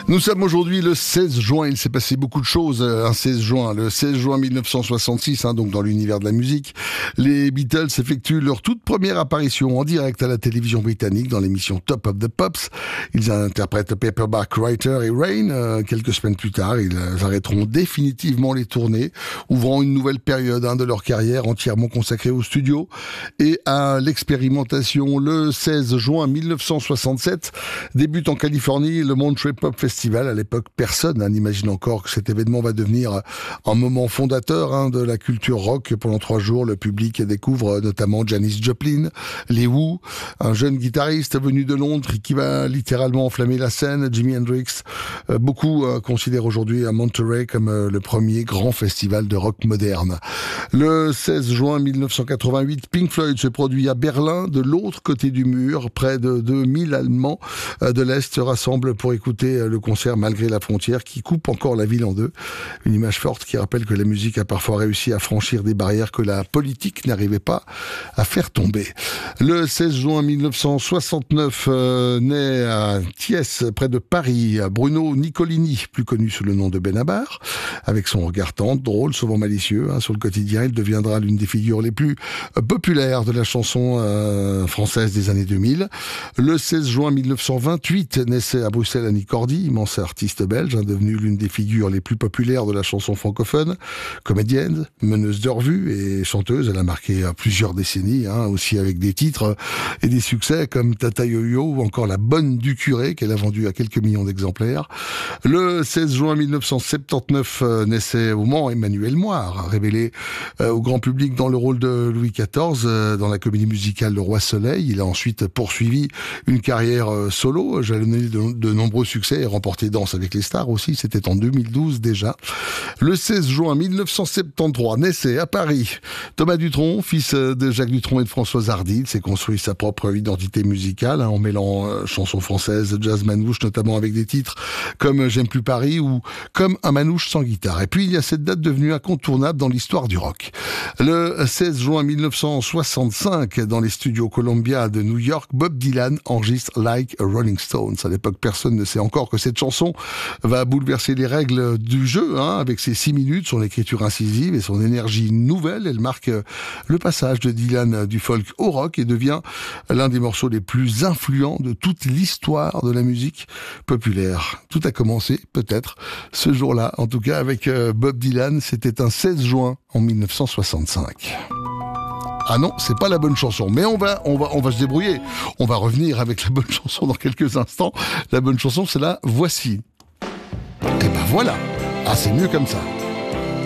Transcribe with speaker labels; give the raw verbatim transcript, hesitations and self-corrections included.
Speaker 1: Nous sommes aujourd'hui le seize juin, il s'est passé beaucoup de choses un seize juin. Le seize juin mille neuf cent soixante-six, hein, donc dans l'univers de la musique, les Beatles effectuent leur toute première apparition en direct à la télévision britannique dans l'émission Top of the Pops. Ils interprètent Paperback Writer et Rain. Euh, quelques semaines plus tard, ils arrêteront définitivement les tournées, ouvrant une nouvelle période hein, de leur carrière entièrement consacrée au studio et à l'expérimentation. Le seize juin mille neuf cent soixante-sept débute en Californie le Monterey Pop Festival. À l'époque, personne hein, n'imagine encore que cet événement va devenir un moment fondateur hein, de la culture rock. Pendant trois jours, le public découvre notamment Janis Joplin, les Who, un jeune guitariste venu de Londres qui va littéralement enflammer la scène, Jimi Hendrix. Euh, beaucoup euh, considèrent aujourd'hui à Monterey comme euh, le premier grand festival de rock moderne. Le seize juin mille neuf cent quatre-vingt-huit, Pink Floyd se produit à Berlin, de l'autre côté du mur. Près de deux mille Allemands euh, de l'Est se rassemblent pour écouter euh, le concert malgré la frontière qui coupe encore la ville en deux. Une image forte qui rappelle que la musique a parfois réussi à franchir des barrières que la politique n'arrivait pas à faire tomber. Le seize juin mille neuf cent soixante-neuf euh, naît à Thiès, près de Paris, Bruno Nicolini, plus connu sous le nom de Benabar. Avec son regard tendre, drôle, souvent malicieux hein, sur le quotidien, il deviendra l'une des figures les plus populaires de la chanson euh, française des années deux mille. Le seize juin mille neuf cent vingt-huit naissait à Bruxelles Annie Cordy, immense artiste belge, hein, devenue l'une des figures les plus populaires de la chanson francophone. Comédienne, meneuse de revue et chanteuse, elle a marqué plusieurs décennies, hein, aussi avec des titres et des succès comme Tata Yo-Yo ou encore La Bonne du Curé, qu'elle a vendu à quelques millions d'exemplaires. Le seize juin mille neuf cent soixante-dix-neuf euh, naissait au Mans Emmanuel Moire, révélé euh, au grand public dans le rôle de Louis quatorze euh, dans la comédie musicale Le Roi Soleil. Il a ensuite poursuivi une carrière euh, solo, jalonnée de, de nombreux succès et remporté Danse avec les stars aussi, c'était en deux mille douze déjà. Le seize juin mille neuf cent soixante-treize naissait à Paris Thomas Dutronc, fils de Jacques Dutronc et de Françoise Hardy. Il s'est construit sa propre identité musicale hein, en mêlant euh, chansons françaises, jazz manouche, notamment avec des titres comme J'aime plus Paris ou comme Un manouche sans guitare. Et puis il y a cette date devenue incontournable dans l'histoire du rock. Le seize juin mille neuf cent soixante-cinq, dans les studios Columbia de New York, Bob Dylan enregistre Like a Rolling Stones. À l'époque, personne ne sait encore que cette chanson va bouleverser les règles du jeu, hein, avec ses six minutes, son écriture incisive et son énergie nouvelle. Elle marque le passage de Dylan du folk au rock et devient l'un des morceaux les plus influents de toute l'histoire de la musique populaire. Tout a commencé, peut-être, ce jour-là, en tout cas avec Bob Dylan. C'était un seize juin en mille neuf cent soixante-cinq. Ah non, c'est pas la bonne chanson, mais on va, on va, on va se débrouiller. On va revenir avec la bonne chanson dans quelques instants. La bonne chanson, c'est la voici. Et ben voilà. Ah, c'est mieux comme ça.